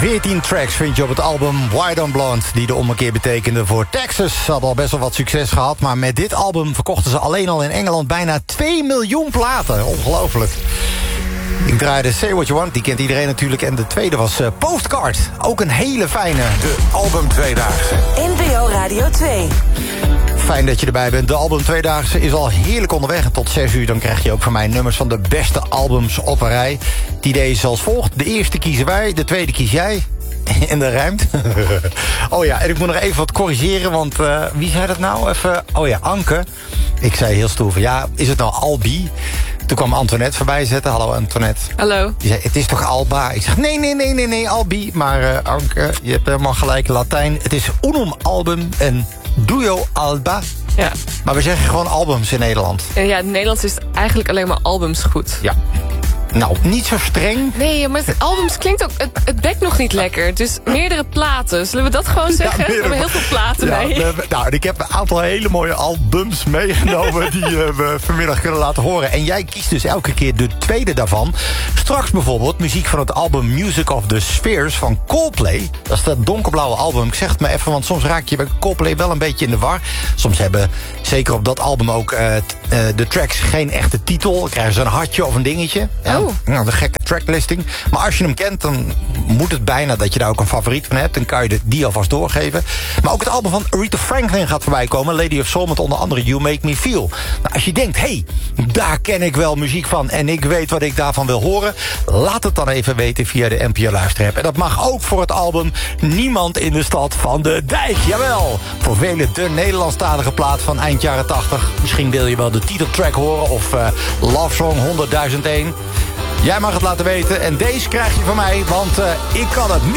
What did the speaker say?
14 tracks vind je op het album White on Blonde, die de ommekeer betekende voor Texas. Ze hadden al best wel wat succes gehad, maar met dit album verkochten ze alleen al in Engeland bijna 2 miljoen platen. Ongelooflijk. Ik draaide Say What You Want, die kent iedereen natuurlijk. En de tweede was Postcard. Ook een hele fijne. De album Tweedaagse. NPO Radio 2. Fijn dat je erbij bent. De album Tweedaagse is al heerlijk onderweg. En tot 6 uur dan krijg je ook van mij nummers van de beste albums op een rij. Het idee is als volgt. De eerste kiezen wij, de tweede kies jij. En dat rijmt. Oh ja, en ik moet nog even wat corrigeren, want wie zei dat nou? Even, oh ja, Anke. Ik zei heel stoer van, ja, is het nou Albi? Toen kwam Antoinette voorbij zetten. Hallo Antoinette. Hallo. Die zei, het is toch Alba? Ik zeg, nee, Albi. Maar Anke, je hebt helemaal gelijk Latijn. Het is unum album en duo alba. Ja. Maar we zeggen gewoon albums in Nederland. Ja, in het Nederlands is eigenlijk alleen maar albums goed. Ja. Nou, niet zo streng. Nee, maar het albums klinkt ook... Het bekt nog niet lekker. Dus meerdere platen. Zullen we dat gewoon zeggen? Ja, we hebben heel veel platen mee. Nou, ik heb een aantal hele mooie albums meegenomen die we vanmiddag kunnen laten horen. En jij kiest dus elke keer de tweede daarvan. Straks bijvoorbeeld muziek van het album Music of the Spheres van Coldplay. Dat is dat donkerblauwe album. Ik zeg het maar even, want soms raak je bij Coldplay wel een beetje in de war. Soms hebben zeker op dat album ook de tracks geen echte titel. Dan krijgen ze een hartje of een dingetje. Ja. Nou, een gekke tracklisting. Maar als je hem kent, dan moet het bijna dat je daar ook een favoriet van hebt. Dan kan je die alvast doorgeven. Maar ook het album van Aretha Franklin gaat voorbij komen. Lady of Soul met onder andere You Make Me Feel. Nou, als je denkt, hey, daar ken ik wel muziek van en ik weet wat ik daarvan wil horen, laat het dan even weten via de NPO Luisterapp. En dat mag ook voor het album Niemand in de Stad van de Dijk. Jawel, voor velen de Nederlandstalige plaat van eind jaren 80. Misschien wil je wel de titeltrack horen of Love Song 100.001. Jij mag het laten weten en deze krijg je van mij, want ik kan het niet.